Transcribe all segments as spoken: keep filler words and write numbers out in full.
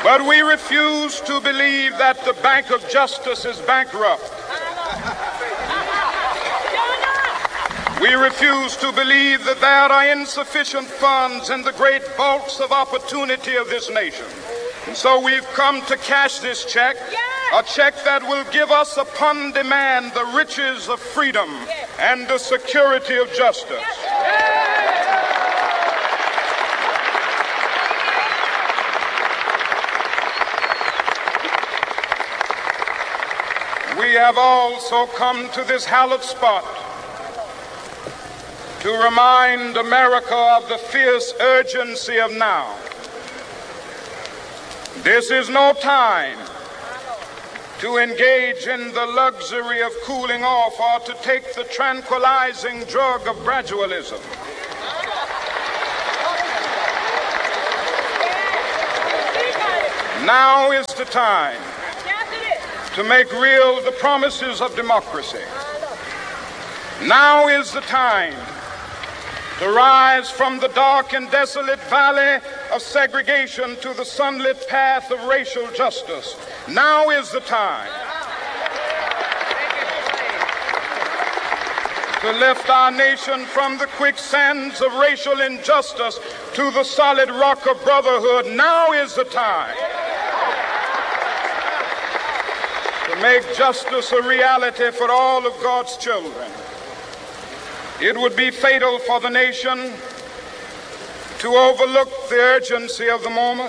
But we refuse to believe that the Bank of Justice is bankrupt. We refuse to believe that there are insufficient funds in the great vaults of opportunity of this nation. And so we've come to cash this check, a check that will give us upon demand the riches of freedom and the security of justice. We have also come to this hallowed spot to remind America of the fierce urgency of now. This is no time to engage in the luxury of cooling off or to take the tranquilizing drug of gradualism. Now is the time to make real the promises of democracy. Now is the time to rise from the dark and desolate valley of segregation to the sunlit path of racial justice. Now is the time to lift our nation from the quicksands of racial injustice to the solid rock of brotherhood. Now is the time to make justice a reality for all of God's children. It would be fatal for the nation to overlook the urgency of the moment.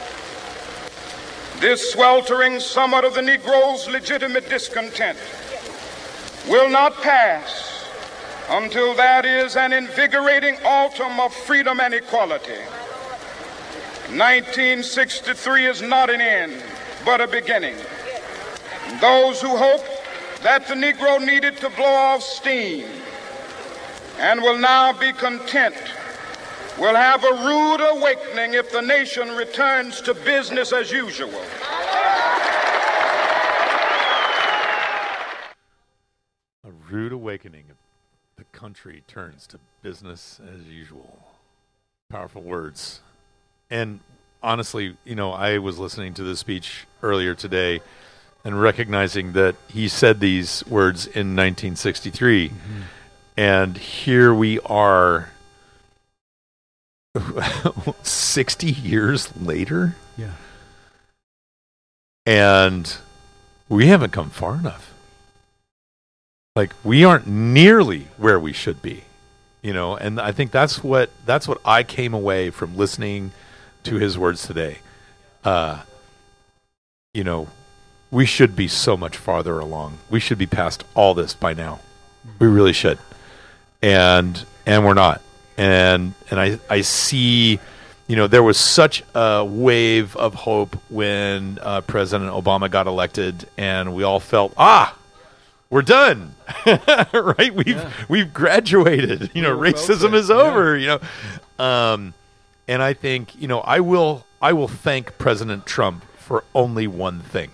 This sweltering summit of the Negro's legitimate discontent will not pass until that is an invigorating autumn of freedom and equality. nineteen sixty-three is not an end, but a beginning. Those who hoped that the Negro needed to blow off steam and will now be content will have a rude awakening if the nation returns to business as usual. A rude awakening if the country turns to business as usual. Powerful words. And honestly, you know, I was listening to this speech earlier today and recognizing that he said these words in nineteen sixty-three. Mm-hmm. And here we are sixty years later. Yeah. And we haven't come far enough. Like, we aren't nearly where we should be. You know, and I think that's what that's what I came away from listening to his words today. Uh, you know, we should be so much farther along. We should be past all this by now. We really should. And and we're not. And and I, I see, you know, there was such a wave of hope when uh, President Obama got elected, and we all felt, ah, we're done, right? We've yeah. we've graduated. You know, we're racism is over. Yeah. You know, um, and I think, you know, I will I will thank President Trump for only one thing,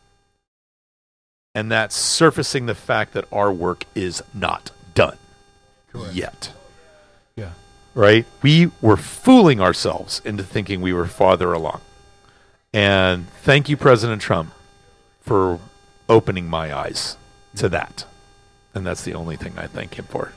and that's surfacing the fact that our work is not done. Correct. Yet. Yeah. Right? We were fooling ourselves into thinking we were farther along. And thank you, President Trump, for opening my eyes to that. And that's the only thing I thank him for.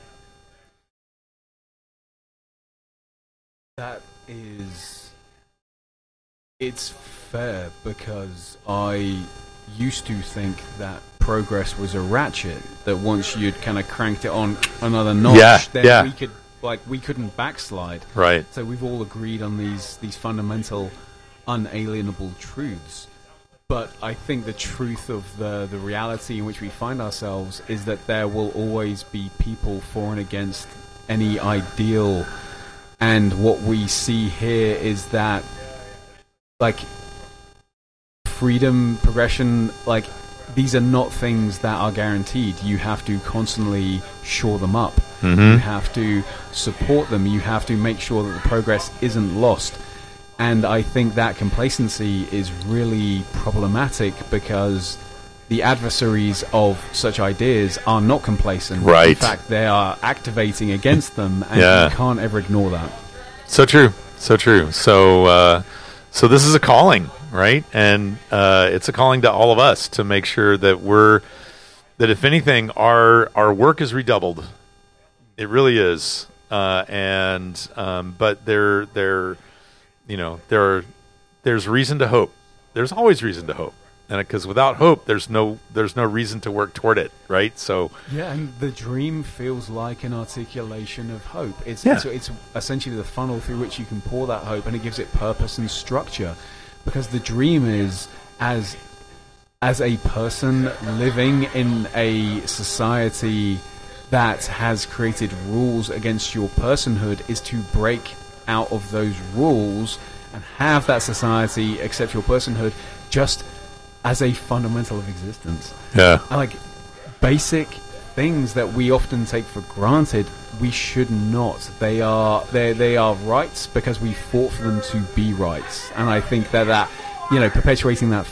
That is... It's fair, because I used to think that progress was a ratchet, that once you'd kind of cranked it on another notch, yeah, then yeah. we could, like, we couldn't backslide. Right. So we've all agreed on these these fundamental, unalienable truths. But I think the truth of the the reality in which we find ourselves is that there will always be people for and against any ideal. And what we see here is that, like, freedom, progression, like, these are not things that are guaranteed. You have to constantly shore them up. Mm-hmm. You have to support them. You have to make sure that the progress isn't lost. And I think that complacency is really problematic, because the adversaries of such ideas are not complacent. Right. In fact, they are activating against them, and yeah. you can't ever ignore that. So true. So true. So, uh, So this is a calling, right? And uh, it's a calling to all of us to make sure that we're that if anything, our our work is redoubled. It really is, uh, and um, but there there, you know, there are, there's reason to hope. There's always reason to hope, and because without hope, there's no there's no reason to work toward it, right? So yeah, and the dream feels like an articulation of hope. It's yeah. it's, it's essentially the funnel through which you can pour that hope, and it gives it purpose and structure, because the dream is as as a person living in a society that has created rules against your personhood is to break out of those rules and have that society accept your personhood just as a fundamental of existence. Yeah. And like basic things that we often take for granted, we should not. They are they they are rights because we fought for them to be rights. And I think that that you know perpetuating that